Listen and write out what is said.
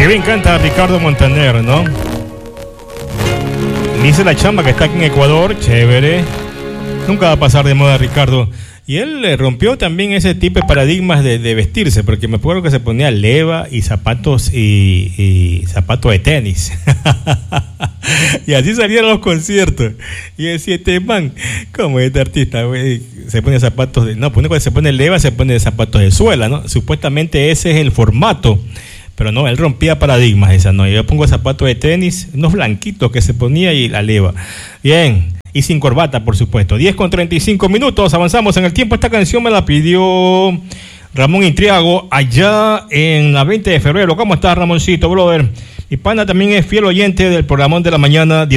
me encanta Ricardo Montaner, ¿no? Dice la chamba que está aquí en Ecuador, chévere. Nunca va a pasar de moda Ricardo. Y él rompió también ese tipo de paradigmas de vestirse, porque me acuerdo que se ponía leva y zapatos y zapatos de tenis. Y así salían los conciertos. Y decía, este man, ¿cómo este artista, güey? Se pone zapatos de... No, cuando se pone leva, se pone zapatos de suela, ¿no? Supuestamente ese es el formato. Pero no, él rompía paradigmas esa, ¿no? Yo pongo zapatos de tenis, unos blanquitos que se ponía y la leva. Bien. Y sin corbata, por supuesto. 10:35, avanzamos en el tiempo. Esta canción me la pidió Ramón Intriago allá en la 20 de febrero. ¿Cómo estás, Ramoncito, brother? Mi pana también es fiel oyente del programón de la mañana.